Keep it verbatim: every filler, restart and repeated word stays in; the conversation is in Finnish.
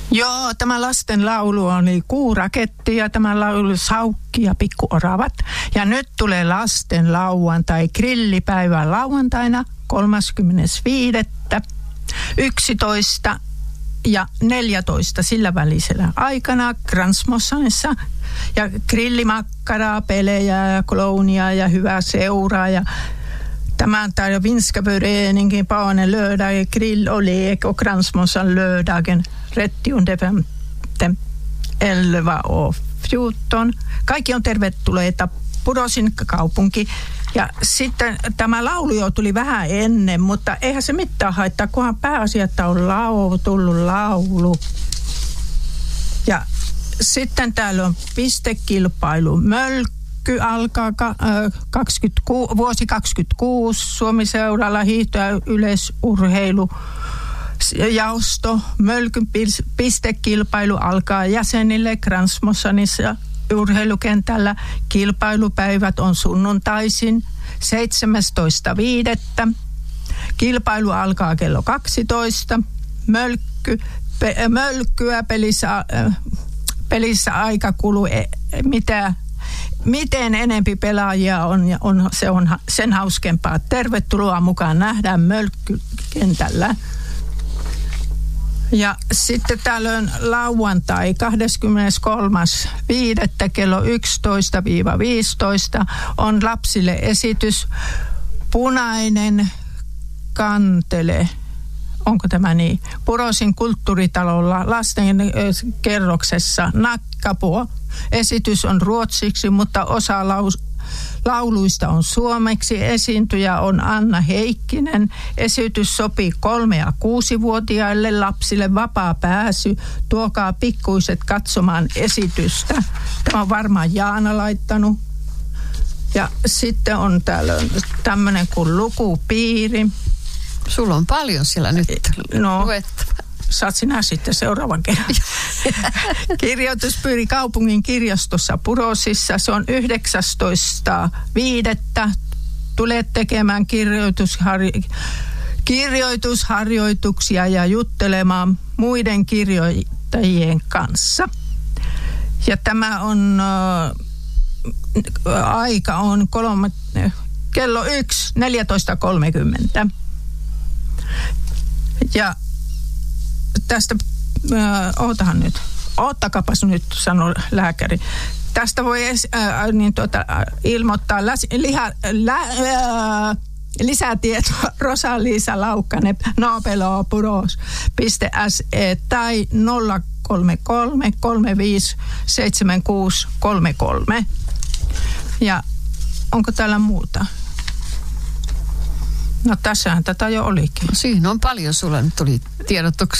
Joo, tämä lasten laulu oli Kuuraketti ja tämä laulu Saukki ja Pikkuoravat. Ja nyt tulee lasten lauantai, grillipäivä lauantaina kolmaskymmenesviides yksitoista ja neljätoista sillä välisellä aikana Kransmossanissa. Ja grillimakkaraa, pelejä ja kloonia ja hyvää seuraa ja tämän täällä vinskapöreningen på en lördag, grill och lek och Kransmossan lördagen trettionde femte elva och fjorton. Kaikki on tervetulleita Purosin kaupunki. Ja sitten tämä laulu jo tuli vähän ennen, mutta eihän se mitään haittaa, kunhan pääasia, että on laulu, tullut laulu. Ja sitten täällä on pistekilpailu Mölkky alkaa kaksikymmentäkuusi, vuosi kaksikymmentäkuusi Suomi-seuralla hiihto- ja yleisurheilu. Jaosto Mölkyn pistekilpailu alkaa jäsenille Kransmossanissa urheilukentällä. Kilpailupäivät on sunnuntaisin seitsemästoista viidettä Kilpailu alkaa kello kaksitoista. Mölkky, pe, mölkkyä pelissä, äh, pelissä aika kuluu, e, mitä, miten enempi pelaajia on, on, se on sen hauskempaa. Tervetuloa mukaan, nähdään mölkkykentällä. Ja sitten täällä on lauantai kahdeskymmeneskolmas viidettä kello yksitoista viisitoista on lapsille esitys Punainen kantele. Onko tämä niin? Purosin kulttuuritalolla lasten kerroksessa Nakkapuo. Esitys on ruotsiksi, mutta osa laus lauluista on suomeksi. Esiintyjä on Anna Heikkinen. Esitys sopii kolme- ja kuusivuotiaille lapsille, vapaa pääsy. Tuokaa pikkuiset katsomaan esitystä. Tämä on varmaan Jaana laittanut. Ja sitten on täällä tämmöinen kuin lukupiiri. Sulla on paljon siellä nyt no, luettava. Saat sinä sitten seuraavan kerran. Kirjoituspiiri kaupungin kirjastossa Purosissa. Se on yhdeksästoista viidettä Tulet tekemään kirjoitushar- kirjoitusharjoituksia ja juttelemaan muiden kirjoittajien kanssa. Ja tämä on, äh, aika on kolme, kello yksi, neljätoista kolmekymmentä. Ja tästä, äh, ootahan nyt, oottakapas nyt, sanoi lääkäri. Tästä voi äh, niin tuota, äh, ilmoittaa läs, liha, lä, äh, lisätietoa Rosa-Liisa Laukkanen, noopelopuros piste se tai nolla kolme kolme kolme viisi seitsemän kuusi kolme kolme. Ja onko täällä muuta? No tässähän tätä jo olikin. Siinä on paljon, sulla nyt tuli tiedotuksia.